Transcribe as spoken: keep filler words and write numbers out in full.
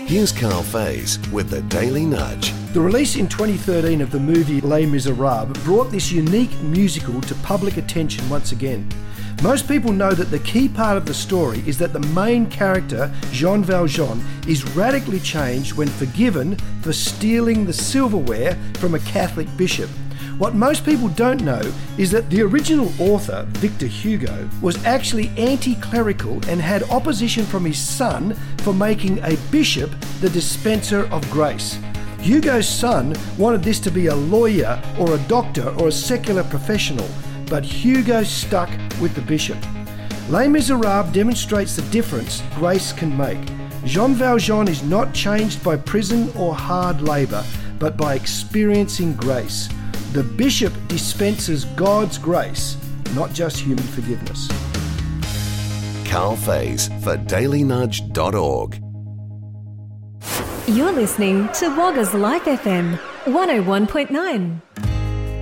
Here's Carl Faze with the Daily Nudge. The release in twenty thirteen of the movie Les Miserables brought this unique musical to public attention once again. Most people know that the key part of the story is that the main character, Jean Valjean, is radically changed when forgiven for stealing the silverware from a Catholic bishop. What most people don't know is that the original author, Victor Hugo, was actually anti-clerical and had opposition from his son for making a bishop the dispenser of grace. Hugo's son wanted this to be a lawyer or a doctor or a secular professional, but Hugo stuck with the bishop. Les Miserables demonstrates the difference grace can make. Jean Valjean is not changed by prison or hard labour, but by experiencing grace. The bishop dispenses God's grace, not just human forgiveness. Carl Faze for daily nudge dot org. You're listening to Wagga's Life F M one oh one point nine.